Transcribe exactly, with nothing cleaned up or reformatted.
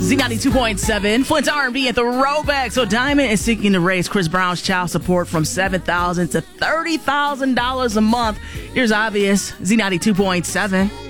Z ninety-two point seven, Flint's R and B and Throwback. So Diamond is seeking to raise Chris Brown's child support from seven thousand dollars to thirty thousand dollars a month. Here's Obvious, Z ninety-two point seven.